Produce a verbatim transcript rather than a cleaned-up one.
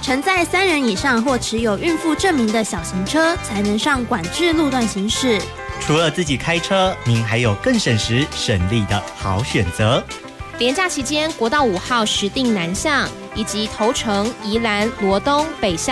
承载三人以上或持有孕妇证明的小型车才能上管制路段行驶。 除了自己开车，您还有更省时省力的好选择。 连假期间，国道五号石碇南向以及头城、宜兰、罗东、北向